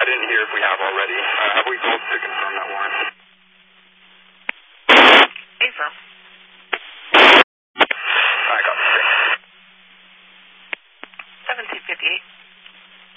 I didn't hear if we have already. Have we called to confirm that warrant? Affirm.